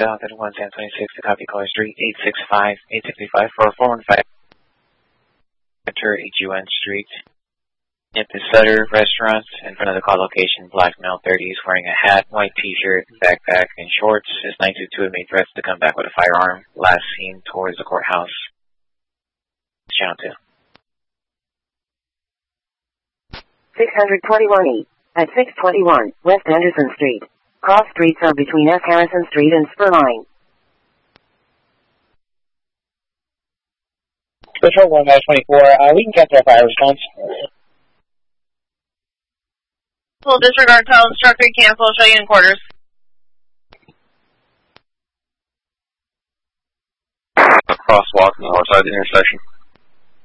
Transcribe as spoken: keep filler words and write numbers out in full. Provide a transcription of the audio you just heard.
South at one ten twenty-six to copy caller street eight six five, eight six five, four four one five. Enter H U N Street. At the Sutter Restaurant, in front of the call location, black male thirties, wearing a hat, white t-shirt, backpack, and shorts. His nine two two made threats to come back with a firearm. Last seen towards the courthouse. Channel two. six twenty-one E. At six twenty-one, West Anderson Street. Cross streets are between F. Harrison Street and Spurline. Patrol one twenty-four, uh, we can capture a fire response. Full disregard, tell instructor, cancel, show you in quarters. A crosswalk on the north side of the intersection.